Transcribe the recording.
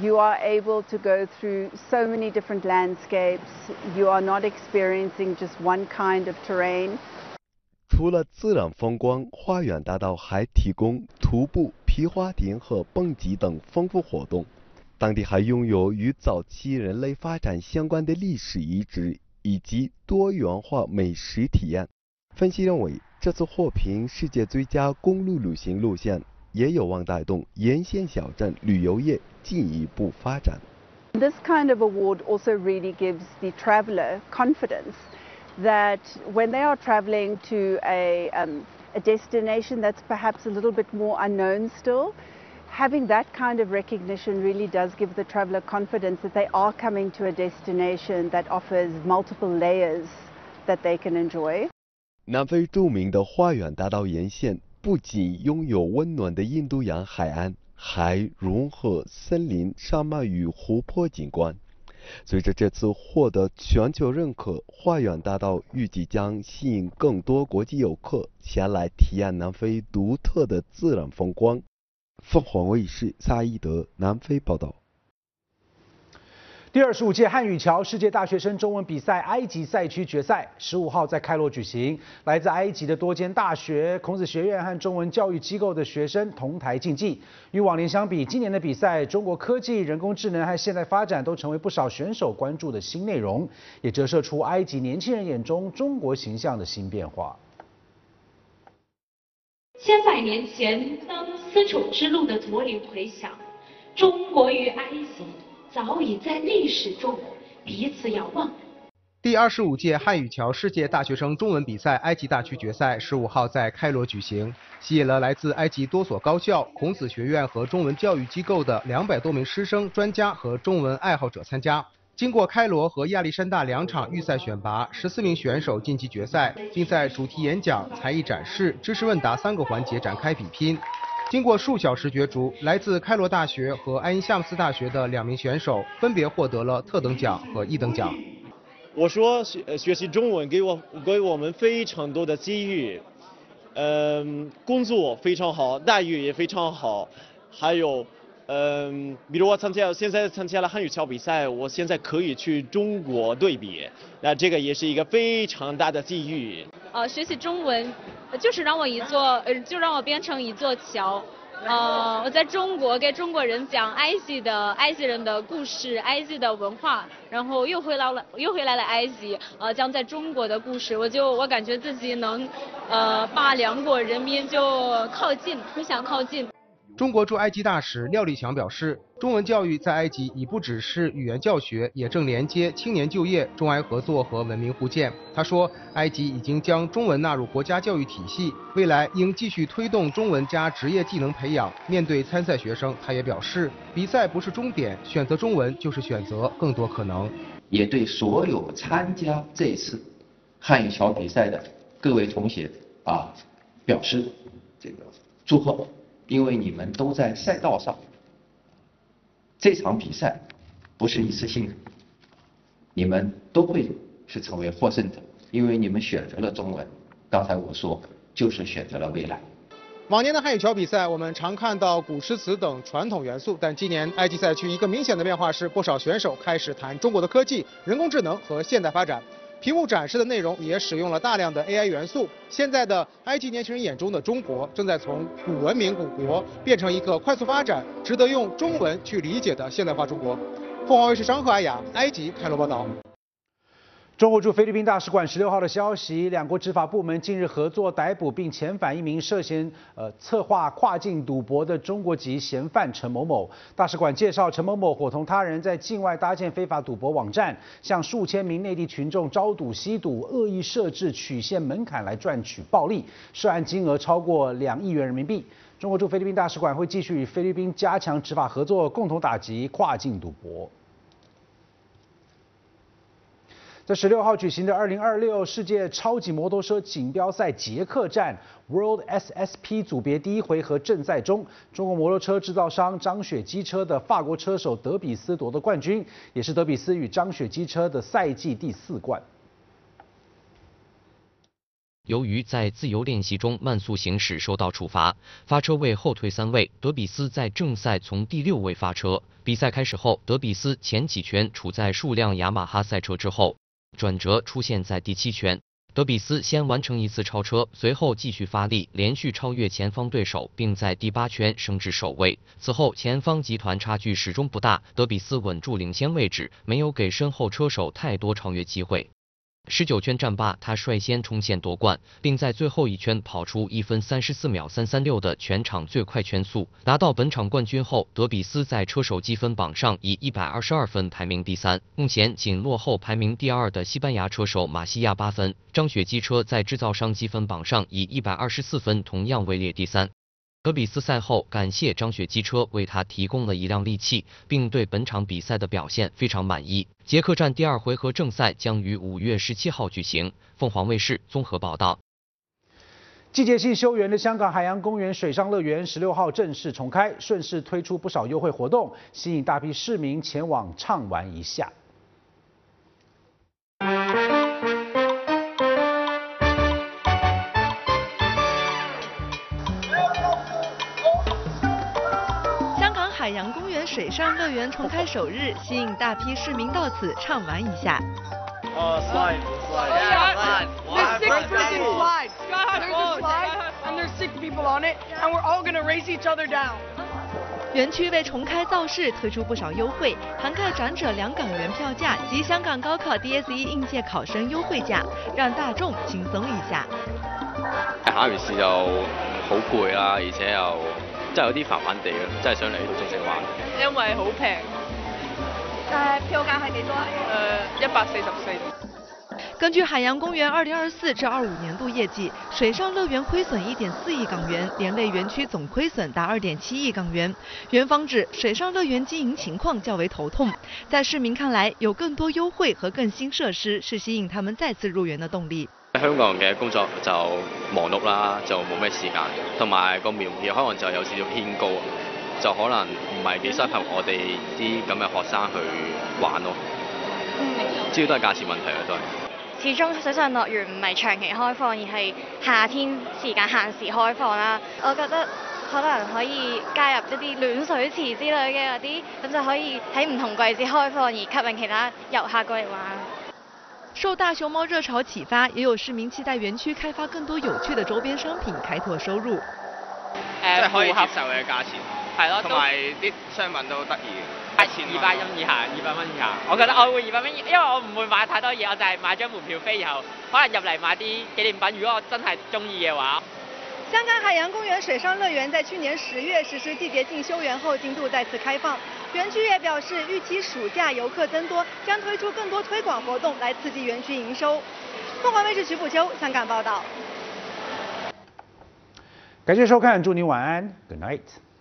you are able to go through so many different landscapes. You are not experiencing just one kind of terrain. 除了自然风光，花园大道还提供徒步、皮划艇和蹦极等丰富活动。当地还拥有与早期人类发展相关的历史遗址以及多元化美食体验。分析认为，这次获评世界最佳公路旅行路线，也有望带动沿线小镇旅游业进一步发展。 This kind of award also really gives the traveller confidence that when they are travelling to a destination that's perhaps a little bit more unknown still, having that kind of recognition really does give the traveller confidence that they are coming to a destination that offers multiple layers that they can enjoy. 南非著名的花园大道沿线不仅拥有温暖的印度洋海岸，还融合森林、山脉与湖泊景观。随着这次获得全球认可，花园大道预计将吸引更多国际游客前来体验南非独特的自然风光。凤凰卫视萨伊德南非报道。 第25届汉语桥世界大学生中文比赛埃及赛区决赛15号在开罗举行，来自埃及的多间大学、孔子学院和中文教育机构的学生同台竞技。与往年相比，今年的比赛，中国科技、人工智能和现代发展都成为不少选手关注的新内容，也折射出埃及年轻人眼中中国形象的新变化。 千百年前，当丝绸之路的驼铃回响，中国与埃及早已在历史中彼此遥望。 第25届汉语桥世界大学生中文比赛埃及大区决赛15号在开罗举行，吸引了来自埃及多所高校、孔子学院和中文教育机构的200多名师生、专家和中文爱好者参加。经过开罗和亚历山大2场预赛选拔，14名选手晋级决赛，并在主题演讲、才艺展示、知识问答3个环节展开比拼。经过数小时角逐，来自开罗大学和埃因夏姆斯大学的2名选手分别获得了特等奖和1等奖。 我说学习中文给我们非常多的机遇，工作非常好，待遇也非常好，还有比如我现在参加了汉语桥比赛，我现在可以去中国对比，那这个也是一个非常大的机遇。 学习中文就是让我变成一座桥。我在中国给中国人讲埃及人的故事、埃及的文化，然后又回来了埃及，讲在中国的故事，我感觉自己能把两国人民就互相靠近。 中国驻埃及大使廖立强表示，中文教育在埃及已不只是语言教学，也正连接青年就业、中埃合作和文明互鉴。他说，埃及已经将中文纳入国家教育体系，未来应继续推动中文加职业技能培养。面对参赛学生，他也表示，比赛不是终点，选择中文就是选择更多可能。 也对所有参加这次汉语桥比赛的各位同学表示这个祝贺。因为你们都在赛道上，这场比赛不是一次性的，你们都会是成为获胜者，因为你们选择了中文。刚才我说，就是选择了未来。 往年的汉语桥比赛，我们常看到古诗词等传统元素，但今年埃及赛区一个明显的变化是，不少选手开始谈中国的科技、人工智能和现代发展。屏幕展示的内容也使用了大量的 AI 元素。现在的埃及年轻人眼中的中国，正在从古文明古国变成一个快速发展、值得用中文去理解的现代化中国。凤凰卫视张赫、阿雅，埃及开罗报道。 中国驻菲律宾大使馆16号的消息，两国执法部门近日合作逮捕并遣返一名涉嫌策划跨境赌博的中国籍嫌犯陈某某。大使馆介绍，陈某某伙同他人在境外搭建非法赌博网站，向数千名内地群众招赌吸赌，恶意设置曲线门槛来赚取暴利，涉案金额超过2亿元人民币。中国驻菲律宾大使馆会继续与菲律宾加强执法合作，共同打击跨境赌博。在16号举行的2026世界超级摩托车锦标赛捷克站 World SSP 组别第1回合正赛中，中国摩托车制造商张雪机车的法国车手德比斯夺得冠军，也是德比斯与张雪机车的赛季第4冠。 由于在自由练习中慢速行驶受到处罚，发车位后退3位。德比斯在正赛从第6位发车。比赛开始后，德比斯前几圈处在数辆雅马哈赛车之后，转折出现在第7圈。德比斯先完成1次超车，随后继续发力，连续超越前方对手，并在第8圈升至首位。此后，前方集团差距始终不大，德比斯稳住领先位置，没有给身后车手太多超越机会。19圈战罢，他率先冲线夺冠，并在最后1圈跑出1分34秒336的全场最快圈速，拿到本场冠军后，德比斯在车手积分榜上以122分排名第3，目前仅落后排名第2的西班牙车手马西亚8分。张雪机车在制造商积分榜上以124分同样位列第3。德比斯赛后感谢张雪机车为他提供了一辆利器，并对本场比赛的表现非常满意。捷克站第2回合正赛将于5月17号举行。凤凰卫视综合报道。 季节性休园的香港海洋公园水上乐园16号正式重开，顺势推出不少优惠活动，吸引大批市民前往畅玩一下。 海洋公园水上乐园重开首日，吸引大批市民到此畅玩一下。 Slide. There's 6-person slide. There's a slide, and there's 6 people on it, and we're all gonna race each other down. 园区为重开造势，推出不少优惠，涵盖长者2港元票价及香港高考 DSE 应届考生優惠價，讓大眾輕鬆一下。 考完試就好攰啦，而且又真係有啲煩煩地咯，真係想嚟呢度盡情玩。 因為好平。票價係幾多啊？144。 根据海洋公园2024至25年度业绩，水上乐园亏损1.4亿港元，连累园区总亏损达2.7亿港元。园方指水上乐园经营情况较为头痛，在市民看来，有更多優惠和更新設施是吸引他們再次入園的動力。 香港嘅工作就忙碌啦，就冇咩時間，同埋個門票可能就有少少偏高，就可能唔係幾適合我哋啲咁嘅學生去玩咯。主要都係價錢問題啦，都係。 始終水上樂園唔係長期開放，而係夏天時間限時開放啦。我覺得可能可以加入一啲暖水池之類嘅嗰啲，咁就可以喺唔同季節開放，而吸引其他遊客過嚟玩。 受大熊貓熱潮啟發，也有市民期待園區開發更多有趣的周邊商品，開拓收入。 即係可以接受嘅價錢，係咯，同埋啲商品都得意嘅。200蚊以下，200蚊以下。 我覺得我會200蚊，因為我唔會買太多嘢，我就係買張門票飛，然後可能入嚟買啲紀念品。如果我真係中意嘅話。 香港海洋公園水上樂園在去年10月實施季節性休園後，進度再次開放。園區也表示，預期暑假遊客增多，將推出更多推廣活動來刺激園區營收。鳳凰衛視徐步秋香港報道。 感謝收看，祝您晚安 ，Good night。